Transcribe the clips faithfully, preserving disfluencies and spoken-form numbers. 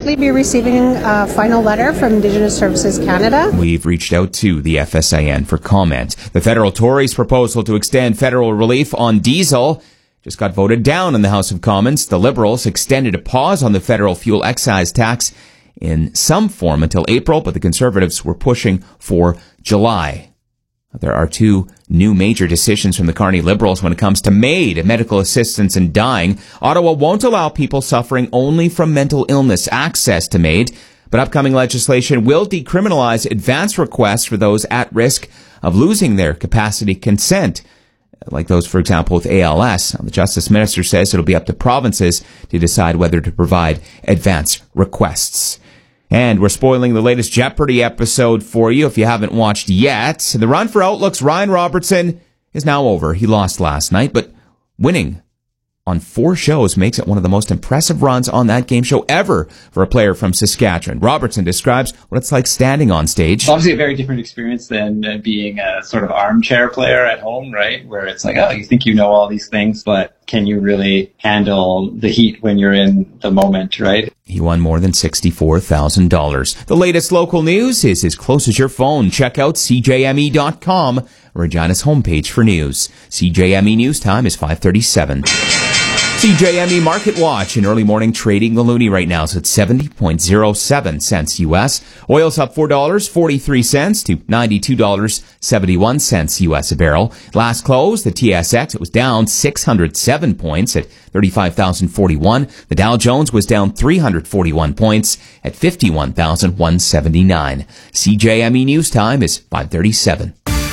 likely be receiving a final letter from Indigenous Services Canada. We've reached out to the F S I N for comment. The federal Tories' proposal to extend federal relief on diesel just got voted down in the House of Commons. The Liberals extended a pause on the federal fuel excise tax in some form until April, but the Conservatives were pushing for July. There are two new major decisions from the Carney Liberals when it comes to MAID, medical assistance in dying. Ottawa won't allow people suffering only from mental illness access to MAID, but upcoming legislation will decriminalize advance requests for those at risk of losing their capacity consent, like those, for example, with A L S. The Justice Minister says it'll be up to provinces to decide whether to provide advance requests. And we're spoiling the latest Jeopardy episode for you if you haven't watched yet. The run for Outlook's Ryan Robertson is now over. He lost last night, but winning on four shows makes it one of the most impressive runs on that game show ever for a player from Saskatchewan. Robertson describes what it's like standing on stage. Obviously a very different experience than uh, being a sort of armchair player at home, right? Where it's like, oh, you think you know all these things, but can you really handle the heat when you're in the moment, right? He won more than sixty-four thousand dollars. The latest local news is as close as your phone. Check out C J M E dot com, Regina's homepage for news. C J M E News Time is five thirty-seven. C J M E Market Watch in early morning trading. The loonie right now is at seventy point oh seven cents U S. Oil's up four dollars and forty-three cents to ninety-two dollars and seventy-one cents U S a barrel. Last close, the T S X, it was down six hundred seven points at thirty-five thousand forty-one. The Dow Jones was down three hundred forty-one points at fifty-one thousand one hundred seventy-nine. C J M E News Time is five thirty-seven.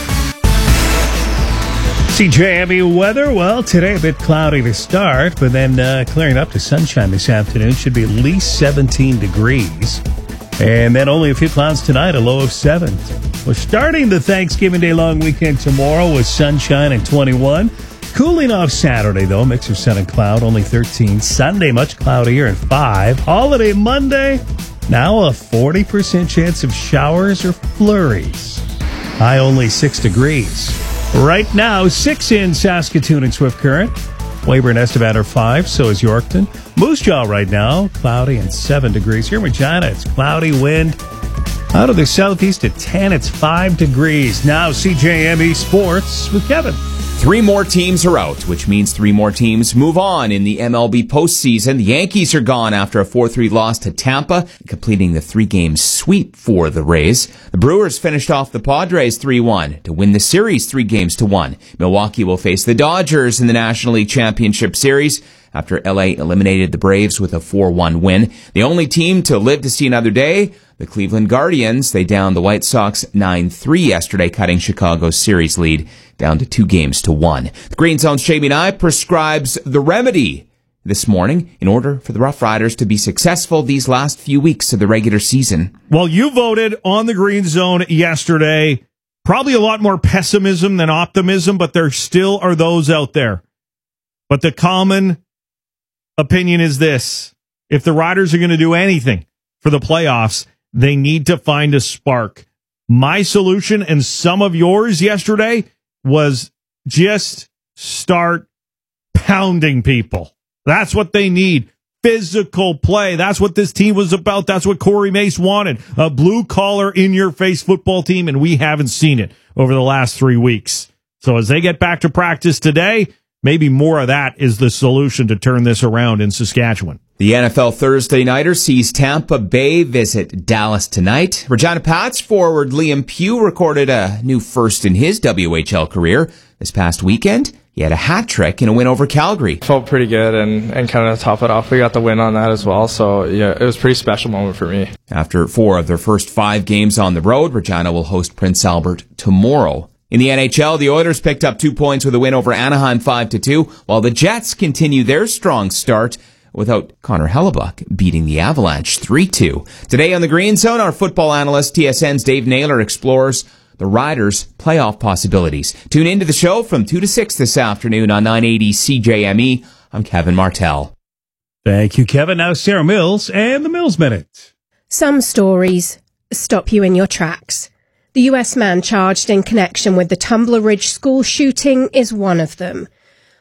C J M E weather, well, today a bit cloudy to start, but then uh, clearing up to sunshine this afternoon. Should be at least seventeen degrees. And then only a few clouds tonight, a low of seven. We're starting the Thanksgiving Day long weekend tomorrow with sunshine and twenty-one. Cooling off Saturday, though, mix of sun and cloud, only thirteen. Sunday, much cloudier at five. Holiday Monday, now a forty percent chance of showers or flurries. High only six degrees. Right now, six in Saskatoon and Swift Current. Weyburn, Estevan are five, so is Yorkton. Moose Jaw right now, cloudy and seven degrees. Here in Regina, it's cloudy, wind. Out of the southeast at ten, it's five degrees. Now, C J M E Sports with Kevin. Three more teams are out, which means three more teams move on in the M L B postseason. The Yankees are gone after a four three loss to Tampa, completing the three-game sweep for the Rays. The Brewers finished off the Padres three one to win the series three games to one. Milwaukee will face the Dodgers in the National League Championship Series after L A eliminated the Braves with a four one win. The only team to live to see another day, the Cleveland Guardians. They downed the White Sox nine three yesterday, cutting Chicago's series lead down to two games to one. The Green Zone's Jamie Nye prescribes the remedy this morning in order for the Rough Riders to be successful these last few weeks of the regular season. Well, you voted on the Green Zone yesterday. Probably a lot more pessimism than optimism, but there still are those out there. But the common opinion is this: if the Riders are going to do anything for the playoffs, they need to find a spark. My solution, and some of yours yesterday, was just start pounding people. That's what they need. Physical play. That's what this team was about. That's what Corey Mace wanted. A blue-collar, in-your-face football team, and we haven't seen it over the last three weeks. So as they get back to practice today, maybe more of that is the solution to turn this around in Saskatchewan. The N F L Thursday Nighter sees Tampa Bay visit Dallas tonight. Regina Pats forward Liam Pugh recorded a new first in his W H L career this past weekend. He had a hat trick in a win over Calgary. Felt pretty good, and, and kind of to top it off, we got the win on that as well. So, yeah, it was a pretty special moment for me. After four of their first five games on the road, Regina will host Prince Albert tomorrow. In the N H L, the Oilers picked up two points with a win over Anaheim five to two, while the Jets continue their strong start without Connor Hellebuck beating the Avalanche three two. Today on the Green Zone, our football analyst, T S N's Dave Naylor, explores the Riders' playoff possibilities. Tune into the show from two to six this afternoon on nine eighty C J M E. I'm Kevin Martell. Thank you, Kevin. Now Sarah Mills and the Mills Minute. Some stories stop you in your tracks. The U S man charged in connection with the Tumbler Ridge school shooting is one of them.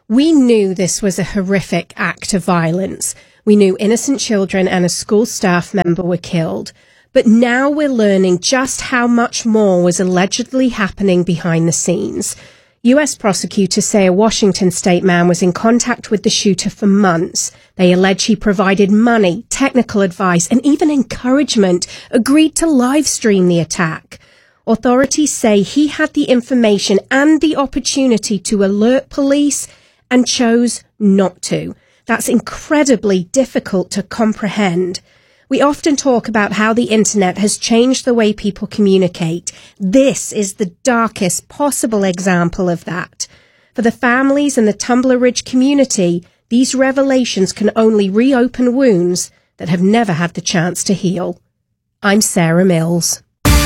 We knew this was a horrific act of violence. We knew innocent children and a school staff member were killed. But now we're learning just how much more was allegedly happening behind the scenes. U S prosecutors say a Washington state man was in contact with the shooter for months. They allege he provided money, technical advice, and even encouragement, agreed to live stream the attack. Authorities say he had the information and the opportunity to alert police and chose not to. That's incredibly difficult to comprehend. We often talk about how the internet has changed the way people communicate. This is the darkest possible example of that. For the families and the Tumbler Ridge community, these revelations can only reopen wounds that have never had the chance to heal. I'm Sarah Mills.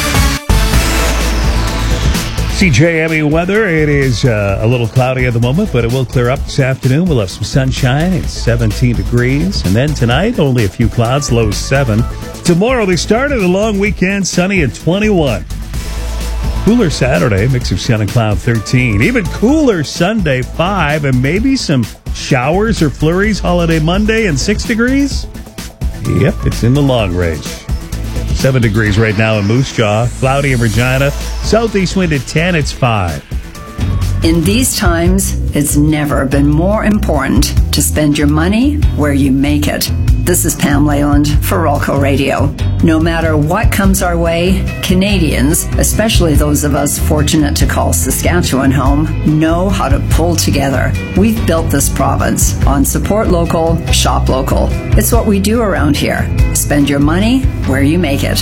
C J M E weather. It is uh, a little cloudy at the moment, but it will clear up this afternoon. We'll have some sunshine. It's seventeen degrees. And then tonight, only a few clouds, low seven. Tomorrow, they started a long weekend, sunny at twenty-one. Cooler Saturday, mix of sun and cloud, thirteen. Even cooler Sunday, five. And maybe some showers or flurries holiday Monday and six degrees. Yep, it's in the long range. Seven degrees right now in Moose Jaw, cloudy in Regina. Southeast wind at ten, it's five. In these times, it's never been more important to spend your money where you make it. This is Pam Leyland for Rolco Radio. No matter what comes our way, Canadians, especially those of us fortunate to call Saskatchewan home, know how to pull together. We've built this province on support local, shop local. It's what we do around here. Spend your money where you make it.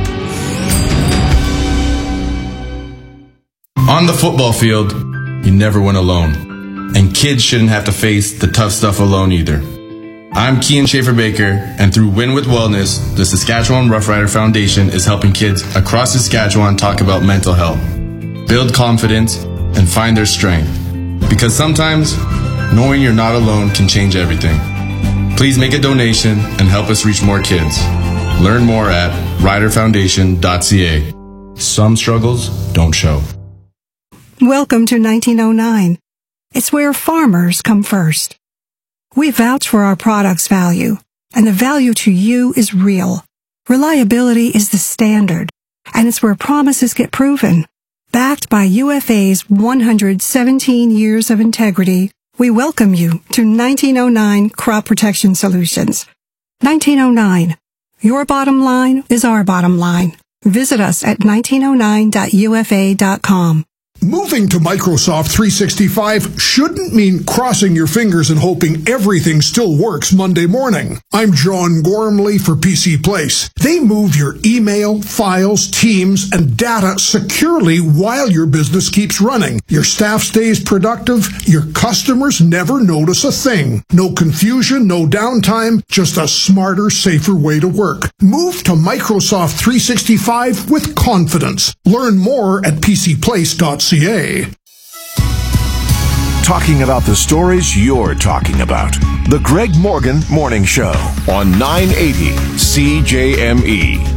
On the football field, you never win alone. And kids shouldn't have to face the tough stuff alone either. I'm Kean Schaefer-Baker, and through Win with Wellness, the Saskatchewan Rough Rider Foundation is helping kids across Saskatchewan talk about mental health, build confidence, and find their strength. Because sometimes, knowing you're not alone can change everything. Please make a donation and help us reach more kids. Learn more at rider foundation dot c a. Some struggles don't show. Welcome to nineteen oh nine. It's where farmers come first. We vouch for our product's value, and the value to you is real. Reliability is the standard, and it's where promises get proven. Backed by U F A's one hundred seventeen years of integrity, we welcome you to nineteen oh nine Crop Protection Solutions. nineteen oh nine. Your bottom line is our bottom line. Visit us at nineteen oh nine dot u f a dot com. Moving to Microsoft three sixty-five shouldn't mean crossing your fingers and hoping everything still works Monday morning. I'm John Gormley for P C Place. They move your email, files, teams, and data securely while your business keeps running. Your staff stays productive. Your customers never notice a thing. No confusion, no downtime, just a smarter, safer way to work. Move to Microsoft three sixty-five with confidence. Learn more at p c place dot c a. Talking about the stories you're talking about. The Greg Morgan Morning Show on nine eighty C J M E.